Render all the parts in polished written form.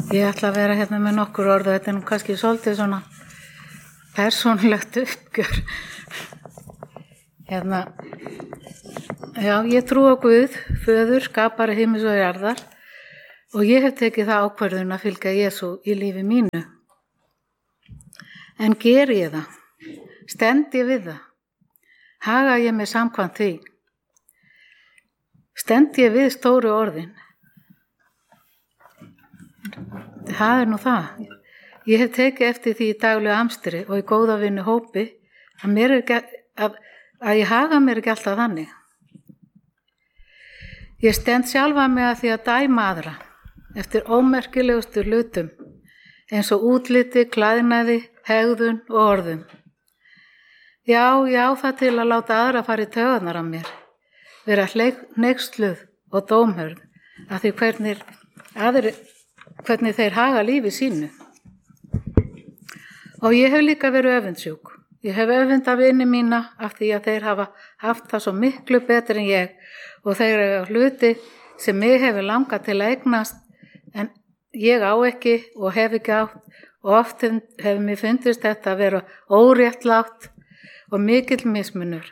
Ég ætla að vera hérna með nokkur orð og þetta nú kannski svolítið svona persónulegt uppgjör. Já, ég trú á Guð, föður, skapari himins og jarðar og ég hef tekið það ákvörðun að fylgja Jesú í lífi mínu. En geri ég það? Stend ég við það? Haga ég mig samkvæmt því? Stend ég við stóru orðin? Það nú það. Ég hef tekið eftir því í daglegu amstri og í góða vinnu hópi að ég haga mér ekki alltaf þannig. Ég stend sjálfa mig að því að dæma aðra eftir ómerkilegustu hlutum eins og útliti, klæðnaði, hegðun og orðum. Já, það til að láta aðra fara í taugarnar af mér, vera hneyksluð og dómhörð af því hvernig þeir haga lífi sínu. Og ég hef líka verið öfundsjúk. Ég hef öfundað vini mína af því að þeir hafa haft það svo miklu betur en ég og þeir eru hluti sem mig hefur langað til að eignast en ég á ekki og hef ekki átt og oft hefur mér fundist þetta að vera óréttlátt og mikill mismunur.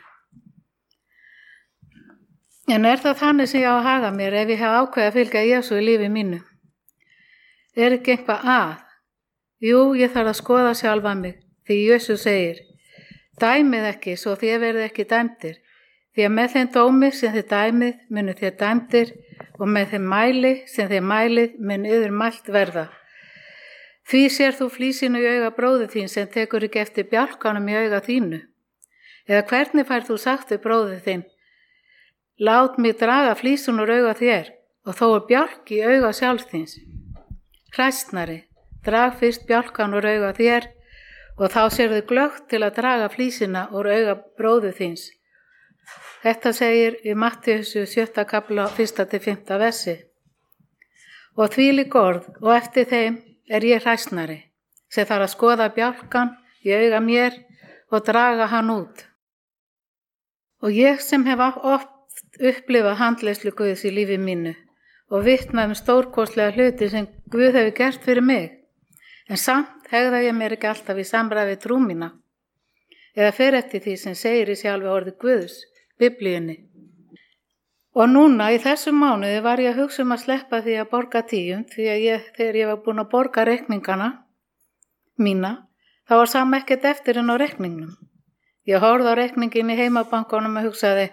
En það þannig sem ég á að haga mér ef ég hef ákveðið að fylgja Jesú í lífi mínu? Ekki eitthvað að? Jú, ég þarf að skoða sjálfa mig því Jesú segir, dæmið ekki svo þér verið ekki dæmdir, því að með þeim dómi sem þið dæmið munu þér dæmdir og með þeim mæli sem þið mælið mun yður mælt verða. Því sér þú flísinu í auga bróður þín sem tekur ekki eftir bjálkanum í auga þínu. Eða hvernig fær þú sagt við bróður þinn, lát mig draga flísun úr auga þér og þó bjálk í auga sjálfs þíns. Hræsnari, drag fyrst bjálkan úr auga þér og þá sérðu glöggt til að draga flísina úr auga bróður þíns. Þetta segir í Mattheus 7. kapla 1-5. versi. Og þvílík orð og eftir þeim ég hræsnari, sem þarf að skoða bjálkan í auga mér og draga hann út. Og ég sem hef oft upplifað handleiðslu Guðs í lífi mínu og vitnað stórkostlega hluti sem Guð hefur gert fyrir mig, en samt hegða ég mér ekki alltaf í samræði trú mína, eða fer eftir því sem segir í sjálfi orði Guðs, Biblíunni. Og núna í þessum mánuði var ég að hugsa að sleppa því að borga 10 því að þegar ég var búin að borga reikningana mína, þá var sama ekkert eftir en á reikningnum. Ég horfði á reikningin í heimabankanum og hugsaði,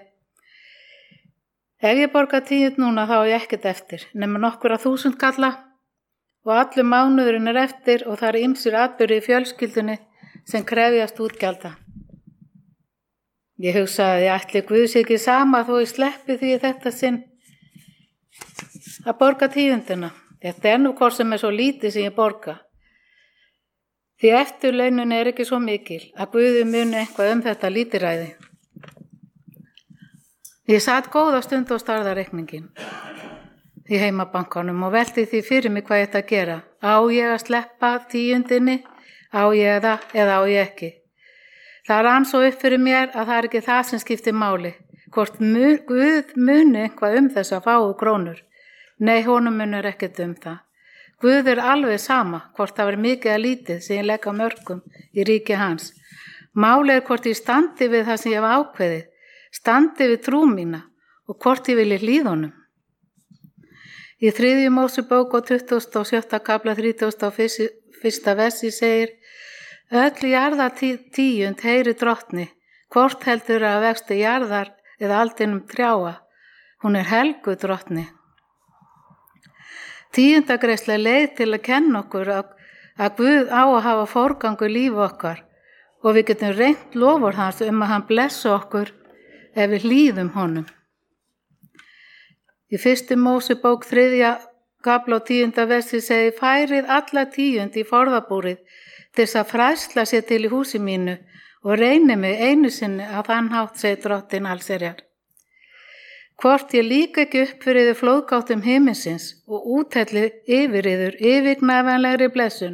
ef ég borga 10 núna þá ég ekkert eftir, nema nokkura 1000 kalla og allur mánuðurinn eftir og það ýmsir atburðir í fjölskyldunni sem krefjast útgjalda. Ég hugsaði að ætli Guðs ekki sama þó ég sleppi því þetta sinn að borga 10. Þetta nú hvort sem svo lítið sem ég borga. Því eftirlaunin ekki svo mikil að Guði muni eitthvað þetta lítilræði. Ég sat góða stund og starði reikningin í heimabankanum og velti því fyrir mig hvað ég ætti að gera. Á ég að sleppa 10? Á ég það eða á ég ekki? Það rann svo upp fyrir mér að það ekki það sem skiptir máli. Hvort Guð muni eitthvað þessa fáu krónur. Nei, honum munur ekkert það. Guð alveg sama hvort það var mikið að lítið sem ég legg á mörkum í ríki hans. Máli hvort ég standi við það sem ég hef ákveðið, standi við trú mína og hvort ég vilji hlýða honum. Í 3. Mósebók og 27. kapla 31. versi segir, öll jarðartíund heyri drottni, hvort heldur að vexti jarðar eða aldinum trjáa. Hún helgu drottni. 10. greiðsla leið til að kenna okkur að Guð á að hafa forgangu í lífi okkar og við getum reynt lofur hans að hann blessa okkur ef við hlýðum honum. Í 1. Mósebók 3. kapla og 10. versi segir, færið alla 10 í forðabúrið til þess að fræðsla sér til í húsi mínu og reyni mig einu sinni að þann hátt segir drottin allsherjar. Hvort ég líka ekki upp fyrir þið flóðgáttum himinsins og úthelli yfir yður yfirgnæfanlegri blessun.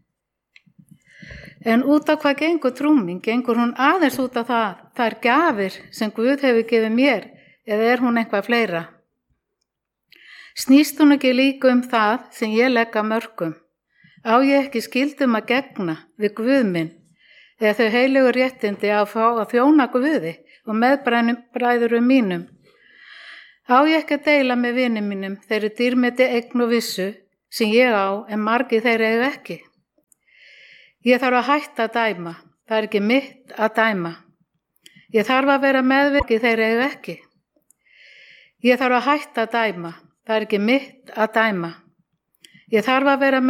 En út af hvað gengur trú mín, gengur hún aðeins út af þær gjafir sem Guð hefur gefið mér eða hún eitthvað fleira? Snýst hún ekki líka það sem ég legg að mörkum? Á ég ekki skyldum að gegna við Guð minn, eða þau heilögu réttindi að fá að þjóna Guði og meðbræðurum mínum? Á ég ekki að deila með vinum mínum þeirri dýrmeti eign og vissu sem ég á en margir þeir eiga ekki? Ég þarf að hætta að dæma, það er ekki mitt að dæma. Ég þarf að vera meðvirkir þeir eiga ekki. Ég þarf að hætta að dæma, það er ekki mitt að dæma. Ég þarf að vera